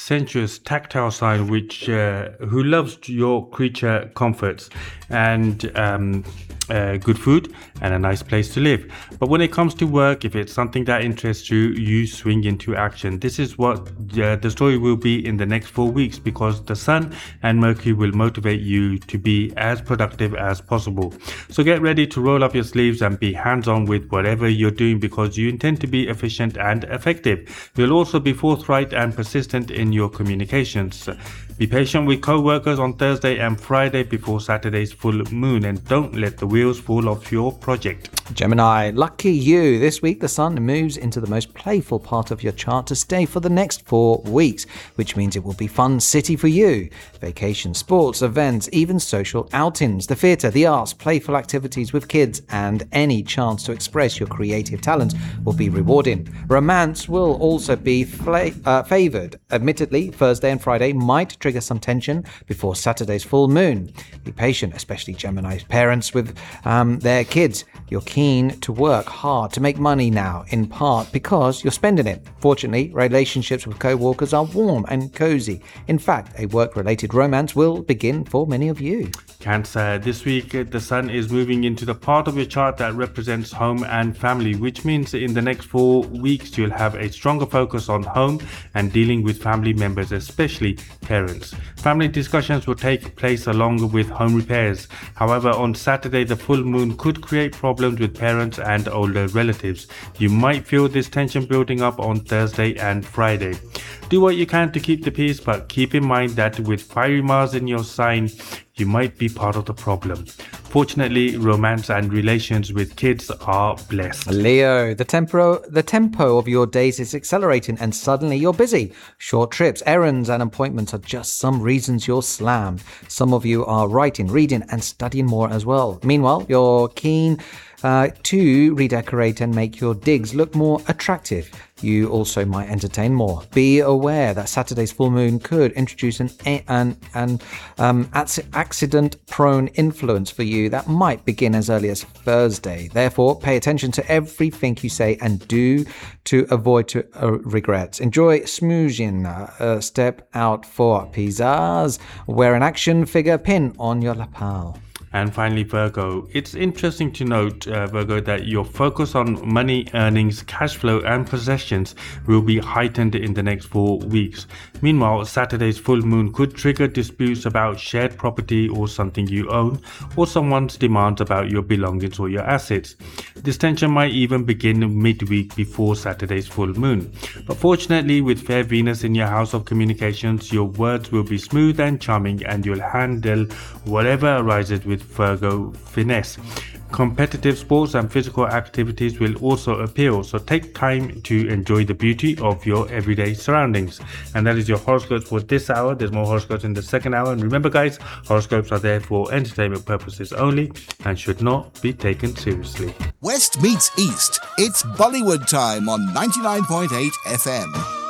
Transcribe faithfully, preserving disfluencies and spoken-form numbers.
sensuous, tactile sign which uh, who loves your creature comforts and um, uh, good food and a nice place to live. But when it comes to work, if it's something that interests you, you swing into action. This is what uh, the story will be in the next four weeks because the Sun and Mercury will motivate you to be as productive as possible. So get ready to roll up your sleeves and be hands-on with whatever you're doing because you intend to be efficient and effective. You'll also be forthright and persistent in your communications. Be patient with co-workers on Thursday and Friday before Saturday's full moon, and don't let the wheels fall off your project. Gemini, lucky you. This week the Sun moves into the most playful part of your chart to stay for the next four weeks, which means it will be fun city for you. Vacation, sports, events, even social outings, the theatre, the arts, playful activities with kids, and any chance to express your creative talents will be rewarding. Romance will also be fla- uh, favoured. Admittedly, Thursday and Friday might trigger some tension before Saturday's full moon. Be patient, especially Gemini's parents with um, their kids. You're keen to work hard to make money now, in part because you're spending it. Fortunately, relationships with co-workers are warm and cozy. In fact, a work-related romance will begin for many of you. Cancer, this week the Sun is moving into the part of your chart that represents home and family, which means in the next four weeks you'll have a stronger focus on home and dealing with family members, especially parents. Family discussions will take place along with home repairs. However, on Saturday the full moon could create problems with parents and older relatives. You might feel this tension building up on Thursday and Friday. Do what you can to keep the peace, but keep in mind that with fiery Mars in your sign, you might be part of the problem. Fortunately, romance and relations with kids are blessed. Leo, the tempo, the tempo of your days is accelerating and suddenly you're busy. Short trips, errands and appointments are just some reasons you're slammed. Some of you are writing, reading and studying more as well. Meanwhile, you're keen uh, to redecorate and make your digs look more attractive. You also might entertain more. Be aware that Saturday's full moon could introduce an, an, an um, accident-prone influence for you that might begin as early as Thursday. Therefore, pay attention to everything you say and do to avoid to, uh, regrets. Enjoy smoozing. Uh, step out for pizzazz. Wear an action figure pin on your lapel. And finally, Virgo, it's interesting to note, uh, Virgo, that your focus on money, earnings, cash flow and possessions will be heightened in the next four weeks. Meanwhile, Saturday's full moon could trigger disputes about shared property or something you own, or someone's demands about your belongings or your assets. This tension might even begin midweek before Saturday's full moon. But fortunately, with fair Venus in your house of communications, your words will be smooth and charming and you'll handle whatever arises with Virgo finesse. Competitive sports and physical activities will also appeal, so take time to enjoy the beauty of your everyday surroundings. And that is your horoscopes for this hour. There's more horoscopes in the second hour. And remember guys, horoscopes are there for entertainment purposes only and should not be taken seriously. West meets East. It's Bollywood time on ninety-nine point eight F M.